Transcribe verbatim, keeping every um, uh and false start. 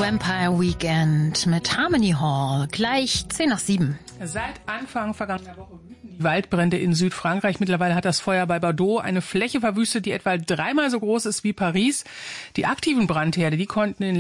Vampire Weekend mit Harmony Hall. Gleich zehn nach sieben. Seit Anfang vergangener Woche wüten die Waldbrände in Südfrankreich. Mittlerweile hat das Feuer bei Bordeaux eine Fläche verwüstet, die etwa dreimal so groß ist wie Paris. Die aktiven Brandherde, die konnten in